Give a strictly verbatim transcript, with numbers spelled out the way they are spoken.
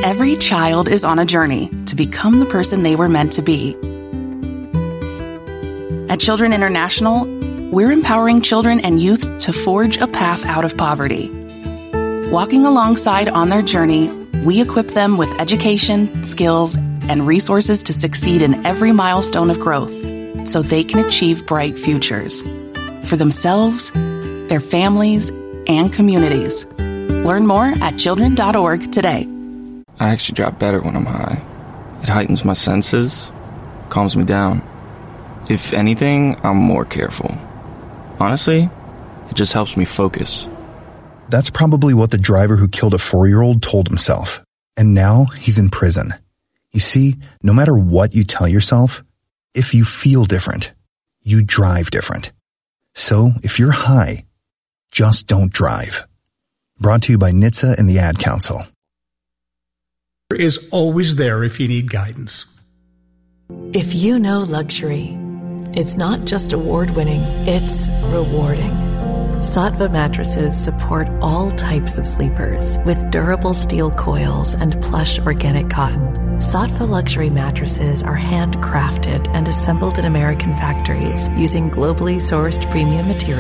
Every child is on a journey to become the person they were meant to be. At Children International, we're empowering children and youth to forge a path out of poverty. Walking alongside on their journey, we equip them with education, skills, and resources to succeed in every milestone of growth so they can achieve bright futures for themselves, their families, and communities. Learn more at children dot org today. I actually drive better when I'm high. It heightens my senses, calms me down. If anything, I'm more careful. Honestly, it just helps me focus. That's probably what the driver who killed a four-year-old told himself. And now he's in prison. You see, no matter what you tell yourself, if you feel different, you drive different. So if you're high, just don't drive. Brought to you by N H T S A and the Ad Council. Is always there if you need guidance. If you know luxury, it's not just award-winning, it's rewarding. Sattva mattresses support all types of sleepers with durable steel coils and plush organic cotton. Sattva luxury mattresses are handcrafted and assembled in American factories using globally sourced premium materials.